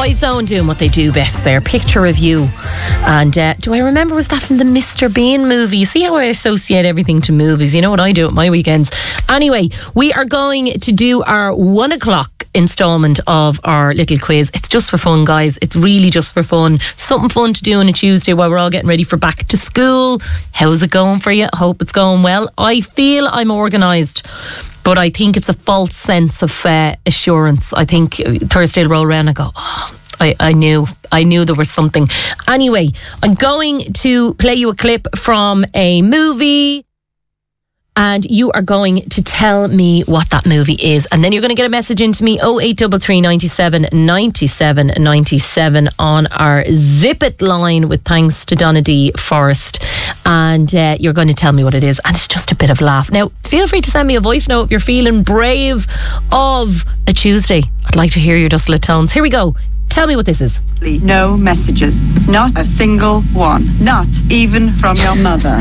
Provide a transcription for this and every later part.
Boyzone doing what they do best there, picture review. And do I remember, was that from the Mr. Bean movie? You see how I associate everything to movies? You know what I do at my weekends. Anyway, we are going to do our 1 o'clock instalment of our little quiz. It's just for fun, guys. It's really just for fun. Something fun to do on a Tuesday while we're all getting ready for back to school. How's it going for you? I hope it's going well. I feel I'm organised, but I think it's a false sense of assurance. I think Thursday will roll around and go, oh, I knew there was something. Anyway, I'm going to play you a clip from a movie, and you are going to tell me what that movie is, and then you're going to get a message into me 0833 97 97 97 on our Zip It line, with thanks to Donna D Forrest, and you're going to tell me what it is, and it's just a bit of laugh. Now feel free to send me a voice note if you're feeling brave of a Tuesday. I'd like to hear your dulcet tones. Here we go. Tell me what this is. No messages, not a single one, not even from your mother.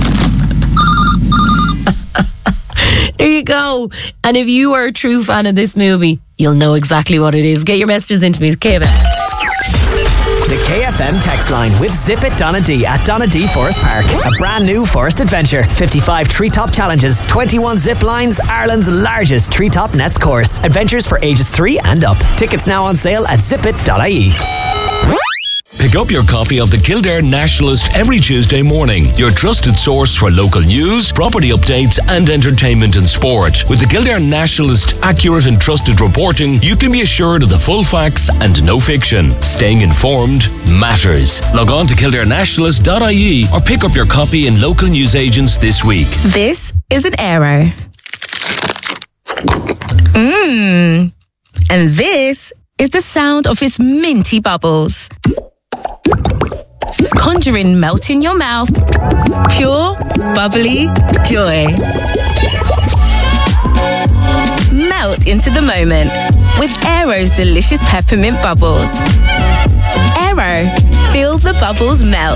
There you go. And if you are a true fan of this movie, you'll know exactly what it is. Get your messages into me. It's KFM. The KFM text line with Zip It Donna D at Donna D Forest Park. A brand new forest adventure. 55 treetop challenges, 21 zip lines, Ireland's largest treetop nets course. Adventures for ages 3 and up. Tickets now on sale at zipit.ie. Pick up your copy of the Kildare Nationalist every Tuesday morning. Your trusted source for local news, property updates and entertainment and sport. With the Kildare Nationalist accurate and trusted reporting, you can be assured of the full facts and no fiction. Staying informed matters. Log on to kildarenationalist.ie or pick up your copy in local newsagents this week. This is an Arrow. And this is the sound of its minty bubbles. Conjuring melt in your mouth. Pure, bubbly joy. Melt into the moment with Aero's delicious peppermint bubbles. Aero, feel the bubbles melt.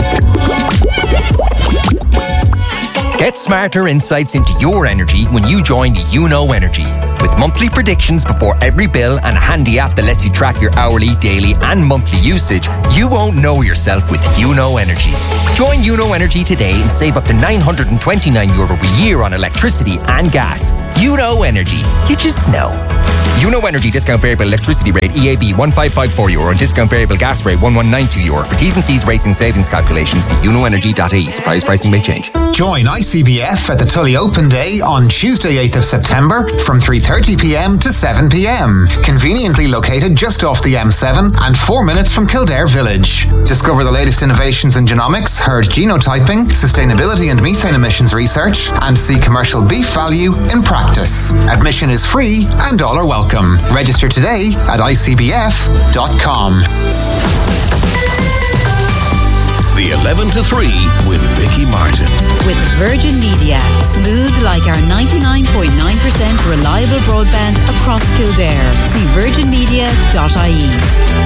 Get smarter insights into your energy when you join YouKnow Energy. With monthly predictions before every bill and a handy app that lets you track your hourly, daily and monthly usage, you won't know yourself with YouKnow Energy. Join YouKnow Energy today and save up to €929 a year on electricity and gas. YouKnow Energy. You just know. YouKnow Energy discount variable electricity rate EAB €1554 and discount variable gas rate €1192. For T's and C's rates and savings calculations, see youknowenergy.ie. Suppliers pricing may change. Join ICBF at the Tully Open Day on Tuesday 8th of September from 3:30pm to 7pm. Conveniently located just off the M7 and 4 minutes from Kildare Village. Discover the latest innovations in genomics, herd genotyping, sustainability and methane emissions research, and see commercial beef value in practice. Admission is free and all are welcome. Register today at icbf.com. The 11 to 3 with Vicky Martin. With Virgin Media. Smooth like our 99.9% reliable broadband across Kildare. See virginmedia.ie.